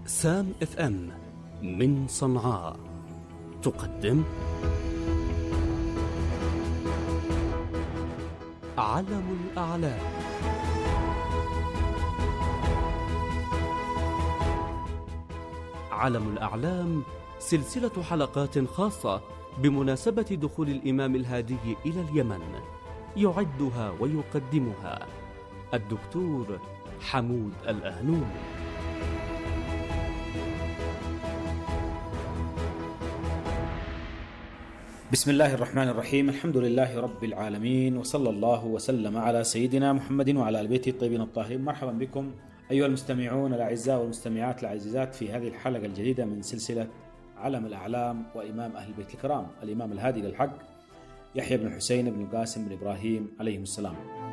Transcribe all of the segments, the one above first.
سام اف ام من صنعاء تقدم علم الأعلام. علم الأعلام سلسلة حلقات خاصة بمناسبة دخول الإمام الهادي إلى اليمن، يعدها ويقدمها الدكتور حمود الأهنون. بسم الله الرحمن الرحيم، الحمد لله رب العالمين، وصلى الله وسلم على سيدنا محمد وعلى آل بيته الطيبين الطاهرين. مرحبا بكم أيها المستمعون الأعزاء والمستمعات العزيزات في هذه الحلقة الجديدة من سلسلة علم الأعلام وإمام أهل البيت الكرام، الإمام الهادي للحق يحيى بن الحسين بن القاسم بن إبراهيم عليهم السلام.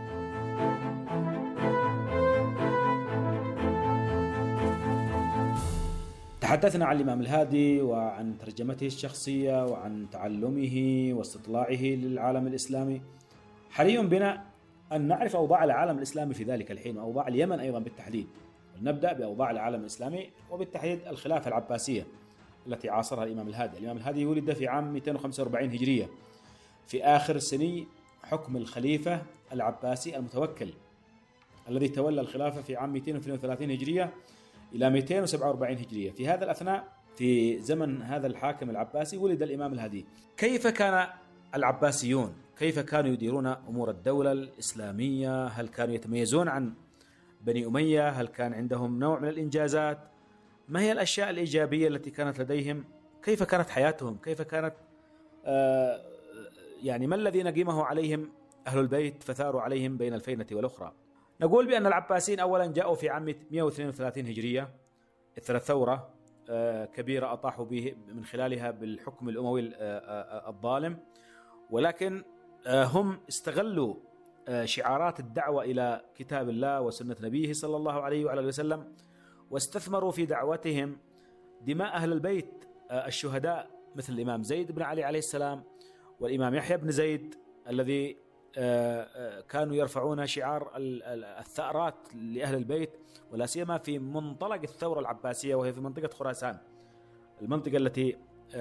تحدثنا عن الإمام الهادي وعن ترجمته الشخصية وعن تعلمه واستطلاعه للعالم الإسلامي. حري بنا أن نعرف أوضاع العالم الإسلامي في ذلك الحين وأوضاع اليمن أيضا بالتحديد. نبدأ بأوضاع العالم الإسلامي وبالتحديد الخلافة العباسية التي عاصرها الإمام الهادي. الإمام الهادي ولد في عام 245 هجرية في آخر سني حكم الخليفة العباسي المتوكل الذي تولى الخلافة في عام 232 هجرية إلى 247 هجرية. في هذا الأثناء في زمن هذا الحاكم العباسي ولد الإمام الهادي. كيف كان العباسيون؟ كيف كانوا يديرون أمور الدولة الإسلامية؟ هل كانوا يتميزون عن بني أمية؟ هل كان عندهم نوع من الإنجازات؟ ما هي الأشياء الإيجابية التي كانت لديهم؟ كيف كانت حياتهم؟ كيف كانت ما الذي نقمه عليهم أهل البيت فثاروا عليهم بين الفينة والأخرى؟ نقول بأن العباسيين أولا جاءوا في عام 132 هجرية إثر ثورة كبيرة أطاحوا به من خلالها بالحكم الأموي الظالم، ولكن هم استغلوا شعارات الدعوة إلى كتاب الله وسنة نبيه صلى الله عليه وعلى آله وسلم، واستثمروا في دعوتهم دماء أهل البيت الشهداء مثل الإمام زيد بن علي عليه السلام والإمام يحيى بن زيد الذي كانوا يرفعون شعار الثأرات لأهل البيت، ولا سيما في منطلق الثورة العباسية وهي في منطقة خراسان، المنطقة التي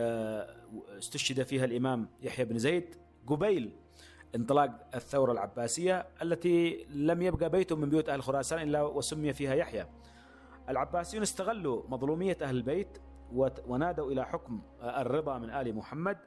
استشهد فيها الإمام يحيى بن زيد قبيل انطلاق الثورة العباسية التي لم يبقى بيت من بيوت أهل خراسان إلا وسمي فيها يحيى. العباسيون استغلوا مظلومية أهل البيت ونادوا إلى حكم الرضا من آل محمد،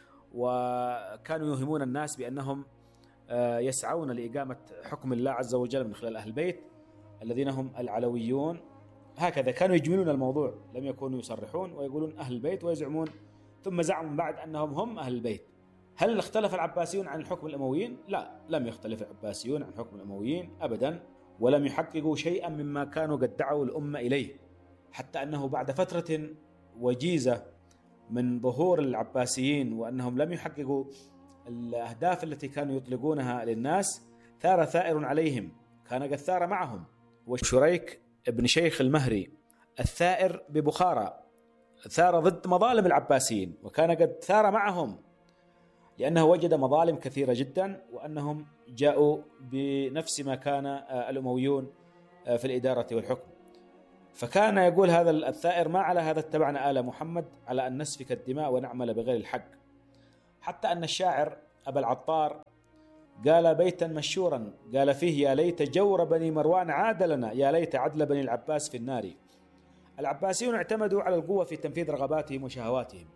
وكانوا يوهمون الناس بأنهم يسعون لإقامة حكم الله عز وجل من خلال أهل البيت الذين هم العلويون. هكذا كانوا يجملون الموضوع، لم يكونوا يصرحون ويقولون أهل البيت ويزعمون، ثم زعموا بعد أنهم هم أهل البيت. هل اختلف العباسيون عن الحكم الأمويين؟ لا، لم يختلف العباسيون عن حكم الأمويين أبدا، ولم يحققوا شيئا مما كانوا قد دعوا الأمة إليه، حتى أنه بعد فترة وجيزة من ظهور العباسيين وأنهم لم يحققوا الأهداف التي كانوا يطلقونها للناس، ثار ثائر عليهم كان قد ثار معهم، وشريك ابن شيخ المهري الثائر ببخارى ثار ضد مظالم العباسيين وكان قد ثار معهم لأنه وجد مظالم كثيرة جدا، وأنهم جاءوا بنفس ما كان الأمويون في الإدارة والحكم. فكان يقول هذا الثائر: ما على هذا اتبعنا آل محمد على أن نسفك الدماء ونعمل بغير الحق. حتى أن الشاعر أبا العطار قال بيتا مشهورا قال فيه: يا ليت جور بني مروان عاد لنا، يا ليت عدل بني العباس في النار. العباسيون اعتمدوا على القوة في تنفيذ رغباتهم وشهواتهم،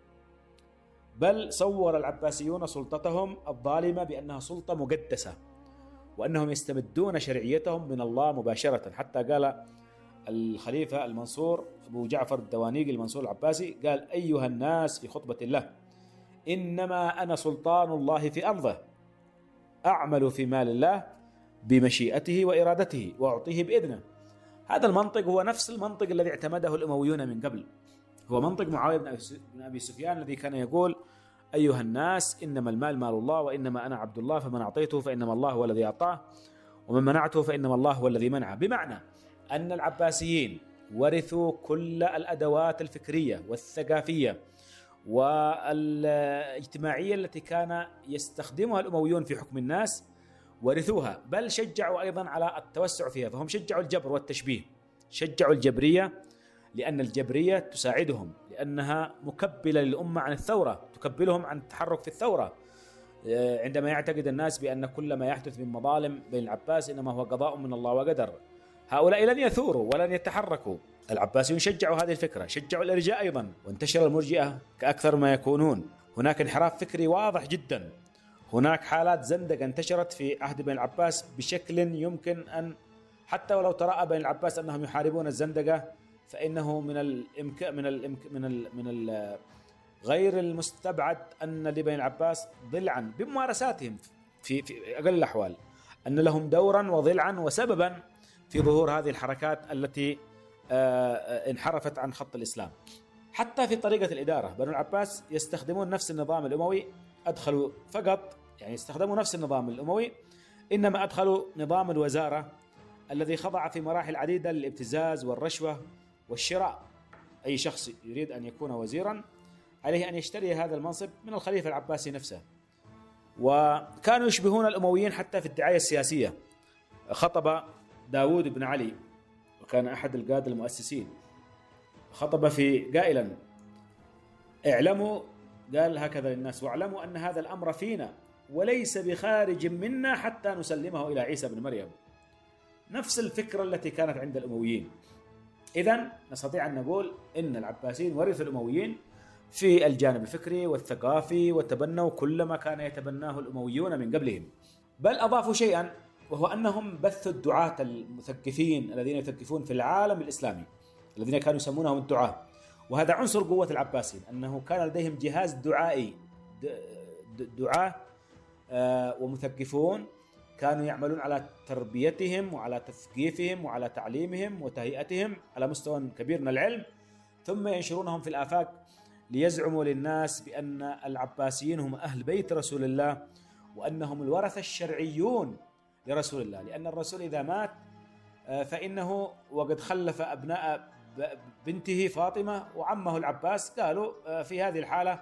بل صور العباسيون سلطتهم الظالمة بأنها سلطة مقدسة وأنهم يستمدون شرعيتهم من الله مباشرة. حتى قال الخليفة المنصور أبو جعفر الدوانيقي المنصور العباسي قال: أيها الناس في خطبة الله، إنما أنا سلطان الله في أرضه، أعمل في مال الله بمشيئته وإرادته وأعطيه بإذنه. هذا المنطق هو نفس المنطق الذي اعتمده الأمويون من قبل، هو منطق معاوية بن أبي سفيان الذي كان يقول: أيها الناس إنما المال مال الله، وإنما أنا عبد الله، فمن أعطيته فإنما الله هو الذي أعطاه، ومن منعته فإنما الله هو الذي منعه. بمعنى أن العباسيين ورثوا كل الأدوات الفكرية والثقافية والاجتماعية التي كان يستخدمها الأمويون في حكم الناس، ورثوها، بل شجعوا أيضا على التوسع فيها. فهم شجعوا الجبر والتشبيه، شجعوا الجبرية لأن الجبرية تساعدهم، لأنها مكبلة للأمة عن الثورة، تكبلهم عن التحرك في الثورة. عندما يعتقد الناس بأن كل ما يحدث من مظالم بين العباس إنما هو قضاء من الله وقدر، هؤلاء لن يثوروا ولن يتحركوا. العباسيون شجعوا هذه الفكرة، شجعوا الإرجاء أيضا، وانتشر المرجئة كأكثر ما يكونون. هناك انحراف فكري واضح جدا، هناك حالات زندقة انتشرت في عهد بن العباس بشكل يمكن أن حتى ولو ترأى بن العباس أنهم يحاربون الزندقة، فإنه من غير المستبعد أن لبن العباس ضلعا بممارساتهم في أقل الأحوال، أن لهم دورا وضلعا وسببا في ظهور هذه الحركات التي انحرفت عن خط الإسلام. حتى في طريقة الإدارة بنو العباس يستخدمون نفس النظام الأموي، أدخلوا فقط يعني استخدموا نفس النظام الأموي، إنما أدخلوا نظام الوزارة الذي خضع في مراحل عديدة للابتزاز والرشوة والشراء. أي شخص يريد أن يكون وزيرا عليه أن يشتري هذا المنصب من الخليفة العباسي نفسه. وكانوا يشبهون الأمويين حتى في الدعاية السياسية. خطب داود بن علي وكان أحد القادة المؤسسين، خطب في قائلا: اعلموا، قال هكذا للناس: واعلموا أن هذا الأمر فينا وليس بخارج منا حتى نسلمه إلى عيسى بن مريم. نفس الفكرة التي كانت عند الأمويين. إذن نستطيع أن نقول إن العباسيين ورثوا الأمويين في الجانب الفكري والثقافي، وتبنوا كل ما كان يتبناه الأمويون من قبلهم. بل أضافوا شيئا، وهو أنهم بثوا الدعاة المثقفين الذين يثقفون في العالم الإسلامي، الذين كانوا يسمونهم الدعاة. وهذا عنصر قوة العباسيين، أنه كان لديهم جهاز دعائي، دعاة ومثقفون كانوا يعملون على تربيتهم وعلى تثقيفهم وعلى تعليمهم وتهيئتهم على مستوى كبير من العلم، ثم ينشرونهم في الآفاق ليزعموا للناس بأن العباسيين هم أهل بيت رسول الله، وأنهم الورثة الشرعيون لرسول الله، لأن الرسول إذا مات فإنه وقد خلف أبناء بنته فاطمة وعمه العباس، قالوا في هذه الحالة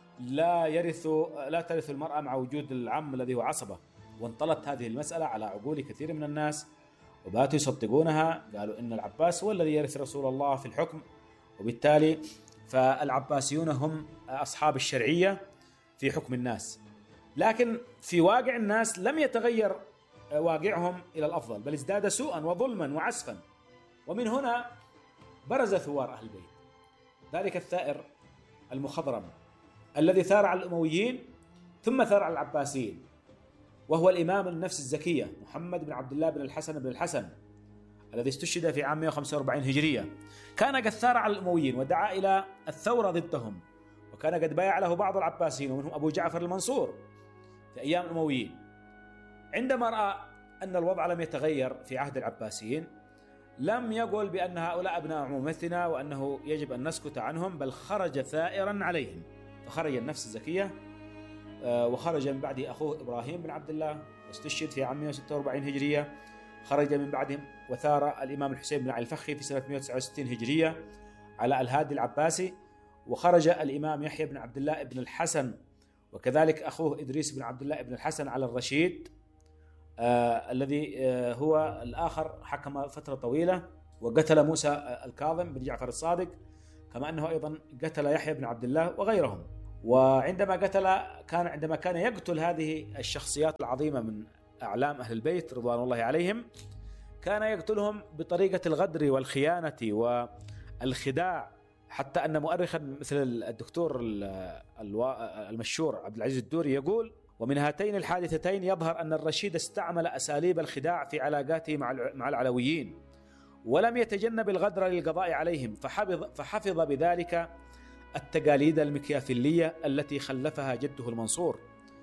لا ترث المرأة مع وجود العم الذي هو عصبة. وانطلت هذه المسألة على عقول كثير من الناس وباتوا يصدقونها، قالوا إن العباس هو الذي يرث رسول الله في الحكم، وبالتالي فالعباسيون هم أصحاب الشرعية في حكم الناس. لكن في واقع الناس لم يتغير واقعهم إلى الأفضل، بل ازداد سوءا وظلما وعسفا. ومن هنا برز ثوار أهل البيت، ذلك الثائر المخضرم الذي ثار على الأمويين ثم ثار على العباسيين، وهو الإمام النفس الزكية محمد بن عبد الله بن الحسن بن الحسن الذي استشهد في عام 145 هجرية. كان قد ثار على الأمويين ودعا إلى الثورة ضدهم، وكان قد بايع له بعض العباسيين ومنهم أبو جعفر المنصور في أيام الأمويين. عندما رأى أن الوضع لم يتغير في عهد العباسيين لم يقل بأن هؤلاء أبناء عمومتنا وأنه يجب أن نسكت عنهم، بل خرج ثائرا عليهم. فخرج النفس الزكية، وخرج من بعده أخوه إبراهيم بن عبد الله واستشهد في عام 146 هجرية. خرج من بعدهم وثار الإمام الحسين بن علي الفخي في سنة 169 هجرية على الهادي العباسي، وخرج الإمام يحيى بن عبد الله بن الحسن وكذلك أخوه إدريس بن عبد الله بن الحسن على الرشيد الذي هو الآخر حكم فترة طويلة وقتل موسى الكاظم بن جعفر الصادق، كما أنه أيضا قتل يحيى بن عبد الله وغيرهم. وعندما عندما كان يقتل هذه الشخصيات العظيمة من أعلام أهل البيت رضوان الله عليهم، كان يقتلهم بطريقة الغدر والخيانة والخداع، حتى أن مؤرخا مثل الدكتور المشهور عبد العزيز الدوري يقول: ومن هاتين الحادثتين يظهر أن الرشيد استعمل أساليب الخداع في علاقاته مع العلويين، ولم يتجنب الغدر للقضاء عليهم، فحفظ بذلك التقاليد المكيافيلية التي خلفها جده المنصور.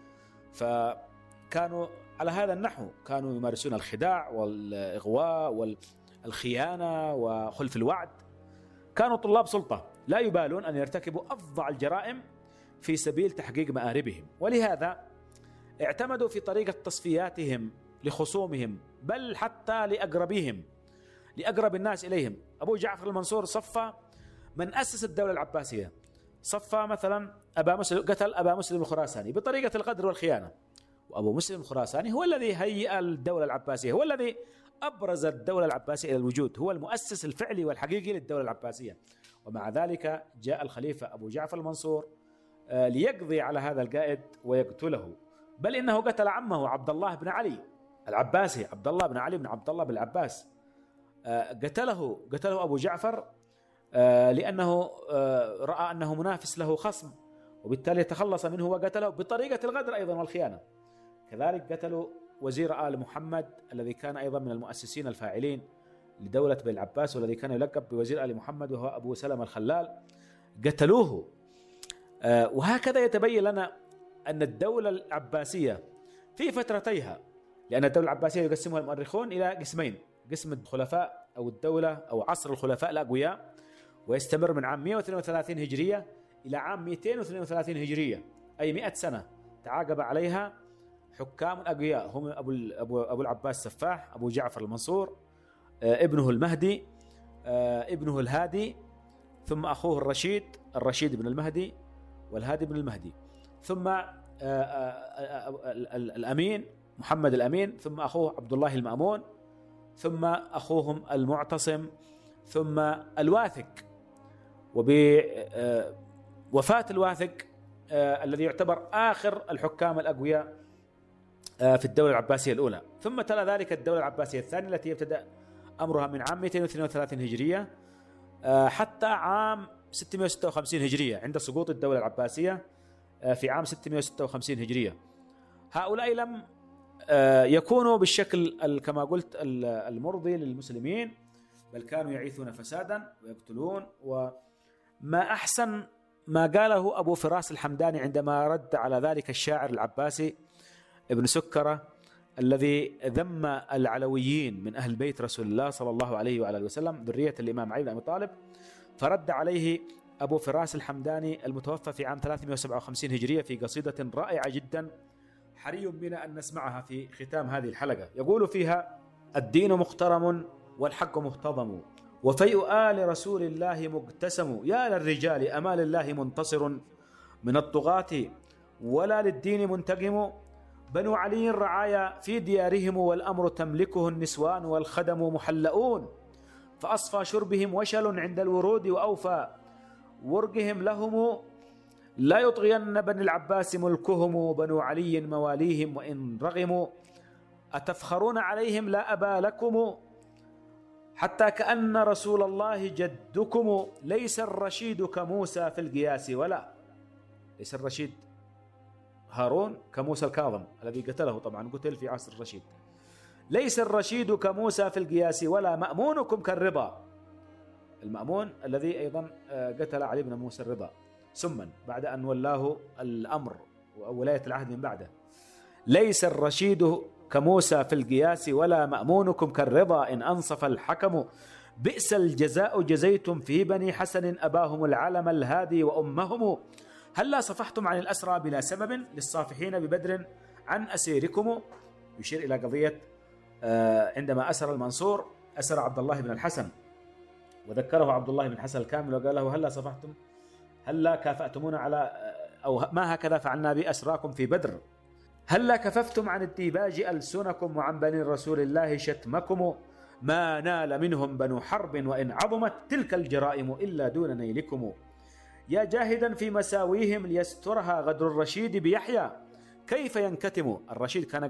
فكانوا على هذا النحو، كانوا يمارسون الخداع والإغواء والخيانة وخلف الوعد. كانوا طلاب سلطة لا يبالون أن يرتكبوا أفظع الجرائم في سبيل تحقيق مآربهم، ولهذا اعتمدوا في طريقة تصفياتهم لخصومهم، بل حتى لأقربهم، لأقرب الناس إليهم. أبو جعفر المنصور صفى من أسس الدولة العباسية، صفى مثلا قتل أبا مسلم الخراساني بطريقة الغدر والخيانة، وأبو مسلم الخراساني هو الذي هيئ الدولة العباسية، هو الذي أبرز الدولة العباسية إلى الوجود، هو المؤسس الفعلي والحقيقي للدولة العباسية. ومع ذلك جاء الخليفة أبو جعفر المنصور ليقضي على هذا القائد ويقتله، بل إنه قتل عمه عبد الله بن علي العباسي، عبد الله بن علي بن عبد الله بن العباس. قتله أبو جعفر لأنه رأى أنه منافس له خصم، وبالتالي تخلص منه وقتله بطريقة الغدر أيضا والخيانة. كذلك قتلوا وزير آل محمد الذي كان أيضا من المؤسسين الفاعلين لدولة بني العباس، والذي كان يلقب بوزير آل محمد، وهو أبو سلمة الخلال. قتلوه. وهكذا يتبين لنا أن الدولة العباسية في فترتيها، لأن الدولة العباسية يقسمها المؤرخون إلى قسمين: قسم الخلفاء أو الدولة أو عصر الخلفاء الأقوياء، ويستمر من عام 132 هجرية إلى عام 232 هجرية، أي 100 سنة تعاقب عليها حكام الأقوياء، هم أبو العباس سفاح، أبو جعفر المنصور، ابنه المهدي، ابنه الهادي، ثم أخوه الرشيد بن المهدي، والهادي بن المهدي، ثم الأمين محمد الأمين، ثم أخوه عبد الله المأمون، ثم أخوهم المعتصم، ثم الواثق. وبوفاة الواثق الذي يعتبر آخر الحكام الأقوياء في الدولة العباسية الأولى، ثم تلا ذلك الدولة العباسية الثانية التي يبتدأ أمرها من عام 232 هجرية حتى عام 656 هجرية عند سقوط الدولة العباسية في عام 656 هجرية. هؤلاء لم يكونوا بالشكل كما قلت المرضي للمسلمين، بل كانوا يعيثون فسادا ويقتلون. وما أحسن ما قاله أبو فراس الحمداني عندما رد على ذلك الشاعر العباسي ابن سكرة الذي ذم العلويين من أهل بيت رسول الله صلى الله عليه وعلى آله وسلم ذرية الإمام علي بن أبي طالب، فرد عليه أبو فراس الحمداني المتوفى في عام 357 هجرية في قصيدة رائعة جدا حري بنا أن نسمعها في ختام هذه الحلقة. يقول فيها: الدين محترم والحق مهتضم، وفيء آل رسول الله مقتسم، يا للرجال أمال الله منتصر، من الطغاة ولا للدين منتقم، بنو علي رعايا في ديارهم، والأمر تملكه النسوان والخدم محلؤون، فأصفى شربهم وشل عند الورود، وأوفى ورقهم لهم، لا يطغين بني العباس ملكهم، بنو علي مواليهم وإن رغموا، أتفخرون عليهم لا أبا لكم، حتى كأن رسول الله جدكم، ليس الرشيد كموسى في القياس، ولا ليس الرشيد هارون كموسى الكاظم الذي قتله، طبعا قتل في عصر الرشيد، ليس الرشيد كموسى في القياس، ولا مأمونكم كالرضا، المأمون الذي أيضا قتل علي بن موسى الرضا سما بعد أن ولاه الأمر وولاية العهد من بعده. ليس الرشيد كموسى في القياس، ولا مأمونكم كالرضا إن أنصف الحكم، بئس الجزاء جزيتم في بني حسن، أباهم العلم الهادي وأمهم، هلا صفحتم عن الأسرى بلا سبب، للصافحين ببدر عن أسيركم. يشير إلى قضية عندما أسر المنصور أسر عبد الله بن الحسن، وذكره عبد الله بن الحسن الكامل وقال له: هلا صفحتم، هلا كافأتمونا على، أو ما هكذا فعلنا بأسراكم في بدر، هلا كففتم عن الديباج ألسنكم، وعن بني رسول الله شتمكم، ما نال منهم بنو حرب، وإن عظمت تلك الجرائم إلا دون نيلكم، يا جاهدا في مساويهم ليسترها غدر الرشيد بيحيى، كيف ينكتم. الرشيد كان